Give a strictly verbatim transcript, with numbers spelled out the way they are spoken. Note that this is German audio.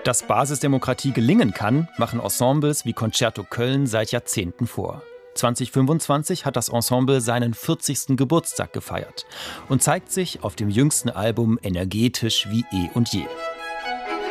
Dass Basisdemokratie gelingen kann, machen Ensembles wie Concerto Köln seit Jahrzehnten vor. zwanzig fünfundzwanzig hat das Ensemble seinen vierzigsten Geburtstag gefeiert und zeigt sich auf dem jüngsten Album energetisch wie eh und je.